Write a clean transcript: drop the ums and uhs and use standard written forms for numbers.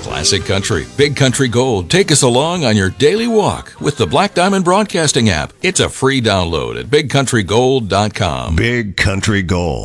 Classic Country, Big Country Gold. Take us along on your daily walk with the Black Diamond Broadcasting app. It's a free download at bigcountrygold.com. Big Country Gold.